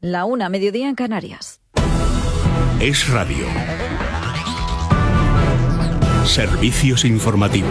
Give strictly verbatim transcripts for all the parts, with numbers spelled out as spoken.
La una, mediodía en Canarias. Es Radio. Servicios informativos.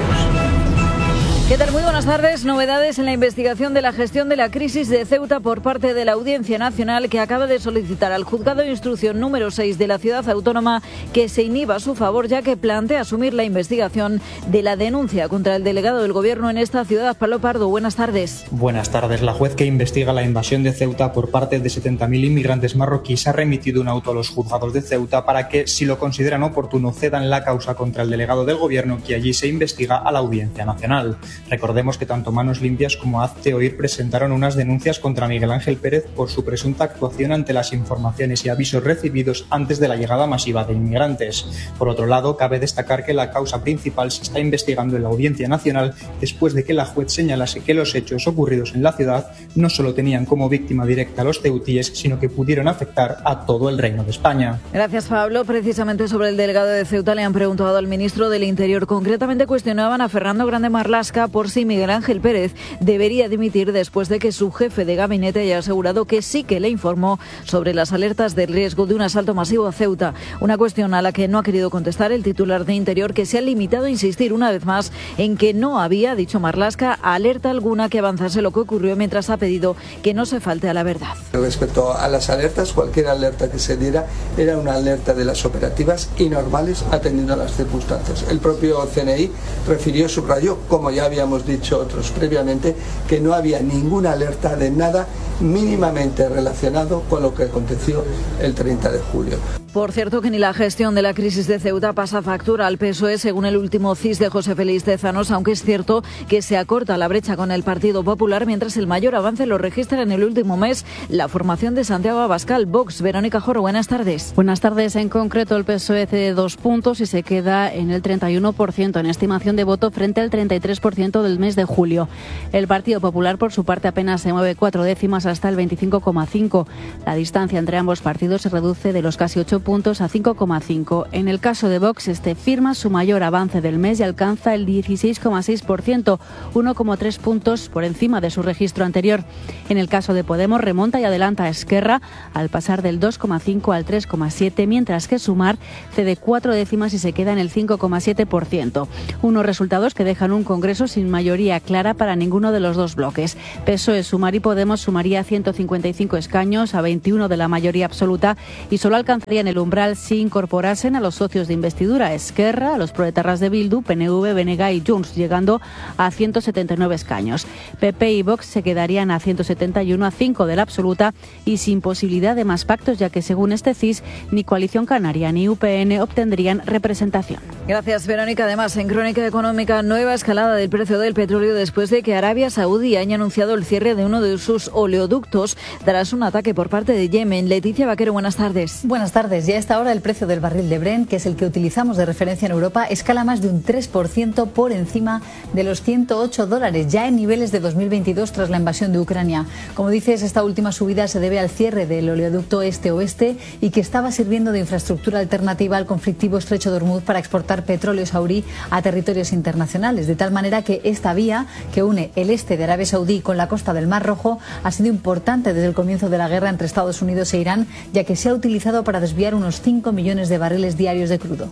¿Qué tal? Muy buenas tardes. Novedades en la investigación de la gestión de la crisis de Ceuta por parte de la Audiencia Nacional, que acaba de solicitar al Juzgado de Instrucción número seis de la ciudad autónoma que se inhiba a su favor, ya que plantea asumir la investigación de la denuncia contra el delegado del Gobierno en esta ciudad. Pablo Pardo, buenas tardes. Buenas tardes. La juez que investiga la invasión de Ceuta por parte de setenta mil inmigrantes marroquíes ha remitido un auto a los juzgados de Ceuta para que, si lo consideran oportuno, cedan la causa contra el delegado del Gobierno que allí se investiga a la Audiencia Nacional. Recordemos que tanto Manos Limpias como Hazte Oír presentaron unas denuncias contra Miguel Ángel Pérez por su presunta actuación ante las informaciones y avisos recibidos antes de la llegada masiva de inmigrantes. Por otro lado, cabe destacar que la causa principal se está investigando en la Audiencia Nacional después de que la juez señalase que los hechos ocurridos en la ciudad no solo tenían como víctima directa a los ceutíes, sino que pudieron afectar a todo el Reino de España. Gracias, Pablo. Precisamente sobre el delegado de Ceuta le han preguntado al ministro del Interior. Concretamente cuestionaban a Fernando Grande Marlaska por si Miguel Ángel Pérez debería dimitir después de que su jefe de gabinete haya asegurado que sí que le informó sobre las alertas de riesgo de un asalto masivo a Ceuta. Una cuestión a la que no ha querido contestar el titular de Interior, que se ha limitado a insistir una vez más en que no había, dicho Marlaska, alerta alguna que avanzase lo que ocurrió, mientras ha pedido que no se falte a la verdad. Respecto a las alertas, cualquier alerta que se diera era una alerta de las operativas y normales atendiendo a las circunstancias. El propio C N I refirió, subrayó, como ya habíamos dicho otros previamente, que no había ninguna alerta de nada mínimamente relacionado con lo que aconteció el treinta de julio. Por cierto, que ni la gestión de la crisis de Ceuta pasa factura al P S O E, según el último C I S de José Félix Tezanos, aunque es cierto que se acorta la brecha con el Partido Popular, mientras el mayor avance lo registra en el último mes la formación de Santiago Abascal. Vox, Verónica Joro, buenas tardes. Buenas tardes. En concreto, el P S O E cede dos puntos y se queda en el treinta y uno por ciento en estimación de voto frente al treinta y tres por ciento del mes de julio. El Partido Popular, por su parte, apenas se mueve cuatro décimas hasta el veinticinco coma cinco. La distancia entre ambos partidos se reduce de los casi ocho puntos a cinco coma cinco. En el caso de Vox, este firma su mayor avance del mes y alcanza el dieciséis coma seis por ciento, uno coma tres puntos por encima de su registro anterior. En el caso de Podemos, remonta y adelanta a Esquerra al pasar del dos coma cinco al tres coma siete, mientras que Sumar cede cuatro décimas y se queda en el cinco coma siete por ciento. Unos resultados que dejan un Congreso sin mayoría clara para ninguno de los dos bloques. P S O E, Sumar y Podemos sumaría ciento cincuenta y cinco escaños a veintiuno de la mayoría absoluta y solo alcanzarían el umbral si incorporasen a los socios de investidura, Esquerra, a los proetarras de Bildu, P N V, B N G y Junts, llegando a ciento setenta y nueve escaños. P P y Vox se quedarían a ciento setenta y uno, a cinco de la absoluta y sin posibilidad de más pactos, ya que según este C I S, ni Coalición Canaria ni U P N obtendrían representación. Gracias, Verónica. Además, en Crónica Económica, nueva escalada del precio del petróleo después de que Arabia Saudí haya anunciado el cierre de uno de sus oleoductos tras un ataque por parte de Yemen. Leticia Vaquero, buenas tardes. Buenas tardes. Ya a esta hora el precio del barril de Brent, que es el que utilizamos de referencia en Europa, escala más de un tres por ciento por encima de los ciento ocho dólares, ya en niveles de dos mil veintidós tras la invasión de Ucrania. Como dices, esta última subida se debe al cierre del oleoducto este-oeste y que estaba sirviendo de infraestructura alternativa al conflictivo estrecho de Hormuz para exportar petróleo saurí a territorios internacionales, de tal manera que esta vía que une el este de Arabia Saudí con la costa del Mar Rojo ha sido importante desde el comienzo de la guerra entre Estados Unidos e Irán, ya que se ha utilizado para desviar unos cinco millones de barriles diarios de crudo.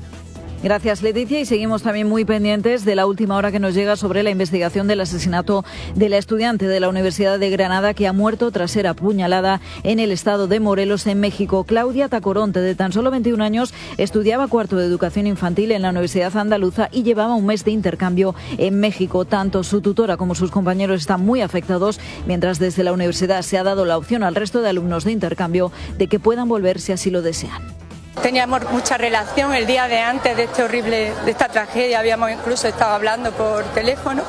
Gracias, Leticia, y seguimos también muy pendientes de la última hora que nos llega sobre la investigación del asesinato de la estudiante de la Universidad de Granada que ha muerto tras ser apuñalada en el estado de Morelos, en México. Claudia Tacoronte, de tan solo veintiún años, estudiaba cuarto de educación infantil en la Universidad Andaluza y llevaba un mes de intercambio en México. Tanto su tutora como sus compañeros están muy afectados, mientras desde la universidad se ha dado la opción al resto de alumnos de intercambio de que puedan volver si así lo desean. Teníamos mucha relación el día de antes de este horrible, de esta tragedia, habíamos incluso estado hablando por teléfono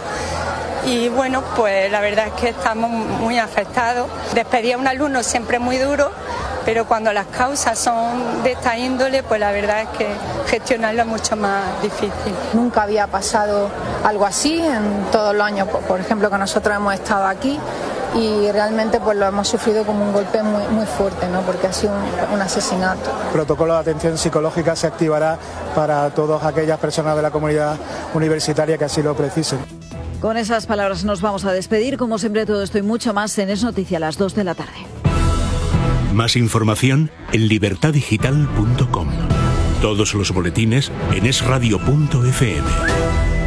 y bueno, pues la verdad es que estamos muy afectados. Despedir a un alumno siempre muy duro, pero cuando las causas son de esta índole, pues la verdad es que gestionarlo es mucho más difícil. Nunca había pasado algo así en todos los años, por ejemplo, que nosotros hemos estado aquí. Y realmente pues lo hemos sufrido como un golpe muy, muy fuerte, ¿no? Porque ha sido un, un asesinato. El protocolo de atención psicológica se activará para todas aquellas personas de la comunidad universitaria que así lo precisen. Con esas palabras nos vamos a despedir. Como siempre, todo esto y mucho más en Es Noticia a las dos de la tarde. Más información en libertad digital punto com. Todos los boletines en es radio punto efe eme.